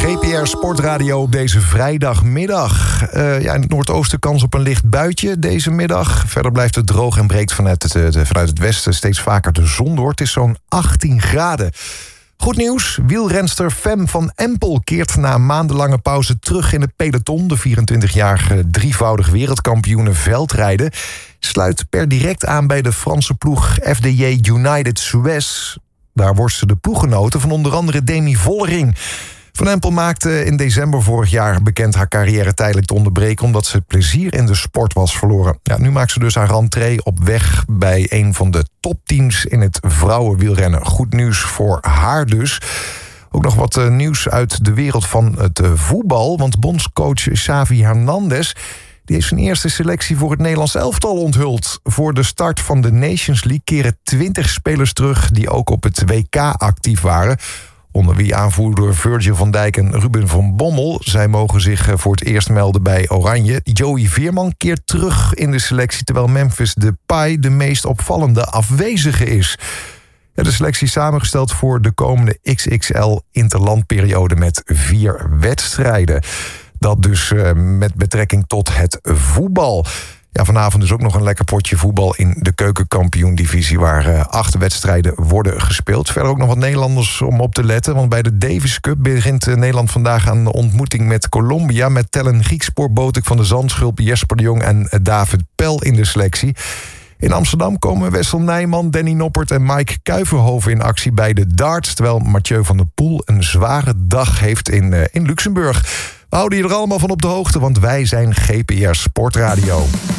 GPR Sportradio op deze vrijdagmiddag. In het noordoosten kans op een licht buitje deze middag. Verder blijft het droog en breekt vanuit het westen steeds vaker de zon door. Het is zo'n 18 graden. Goed nieuws, wielrenster Fem van Empel keert na een maandenlange pauze terug in het peloton. De 24-jarige drievoudig wereldkampioene veldrijden sluit per direct aan bij de Franse ploeg FDJ United Suez. Daar worsten de ploeggenoten van onder andere Demi Vollering. Van Empel maakte in december vorig jaar bekend haar carrière tijdelijk te onderbreken omdat ze plezier in de sport was verloren. Nu maakt ze dus haar rentree op weg bij een van de topteams in het vrouwenwielrennen. Goed nieuws voor haar dus. Ook nog wat nieuws uit de wereld van het voetbal, want bondscoach Xavi Hernandez die heeft zijn eerste selectie voor het Nederlands elftal onthuld. Voor de start van de Nations League keren 20 spelers terug die ook op het WK actief waren. Onder wie aanvoerder Virgil van Dijk en Ruben van Bommel. Zij mogen zich voor het eerst melden bij Oranje. Joey Veerman keert terug in de selectie, terwijl Memphis Depay de meest opvallende afwezige is. De selectie is samengesteld voor de komende XXL interlandperiode met 4 wedstrijden. Dat dus met betrekking tot het voetbal. Vanavond dus ook nog een lekker potje voetbal in de keukenkampioen-divisie, waar 8 wedstrijden worden gespeeld. Verder ook nog wat Nederlanders om op te letten, want bij de Davis Cup begint Nederland vandaag aan de ontmoeting met Colombia, met Tellen Griekspoor, Botik van de Zandschulp, Jesper de Jong en David Pel in de selectie. In Amsterdam komen Wessel Nijman, Danny Noppert en Mike Kuiverhoven in actie bij de darts, terwijl Mathieu van der Poel een zware dag heeft in Luxemburg. We houden je er allemaal van op de hoogte, want wij zijn GPR Sportradio.